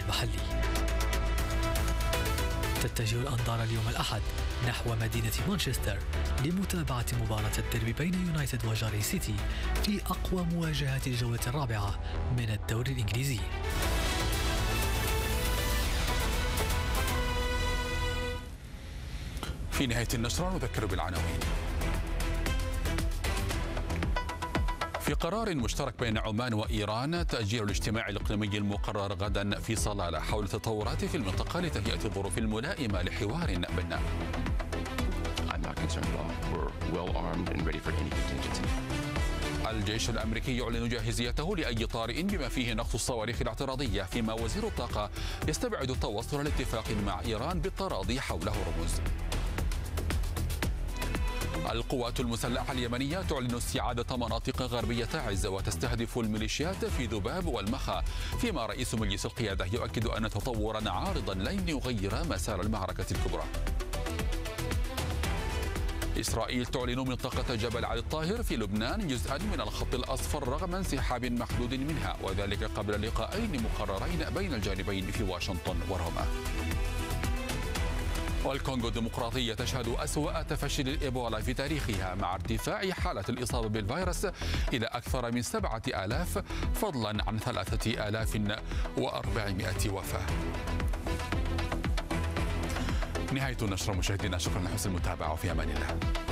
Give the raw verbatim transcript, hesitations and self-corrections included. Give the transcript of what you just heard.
المحلي. تتجه الأنظار اليوم الأحد نحو مدينة مانشستر لمتابعة مباراة الديربي بين يونايتد وجاري سيتي في أقوى مواجهات الجولة الرابعة من الدوري الإنجليزي. في نهاية النشرة نذكر بالعناوين. في قرار مشترك بين عمان وإيران تأجيل الاجتماع الإقليمي المقرر غدا في صلالة حول التطورات في المنطقة لتهيئة الظروف الملائمة لحوار بناء. الجيش الأمريكي يعلن جاهزيته لأي طارئ بما فيه نقص الصواريخ الاعتراضية، فيما وزير الطاقة يستبعد التوصل لاتفاق مع إيران بالتراضي حول هرمز. القوات المسلحة اليمنية تعلن استعادة مناطق غربية عز وتستهدف الميليشيات في ذباب والمخا، فيما رئيس مجلس القيادة يؤكد أن تطورا عارضا لن يغير مسار المعركة الكبرى. إسرائيل تعلن منطقة جبل علي الطاهر في لبنان جزءا من الخط الأصفر رغم انسحاب محدود منها، وذلك قبل لقاءين مقررين بين الجانبين في واشنطن وروما. والكونغو الديمقراطية تشهد أسوأ تفشي للإيبولا في تاريخها مع ارتفاع حالة الإصابة بالفيروس إلى أكثر من سبعة آلاف فضلا عن ثلاثة آلاف وأربعمائة وفاة. نهاية النشرة مشاهدينا، شكرا لحسن المتابعة وفي أمان الله.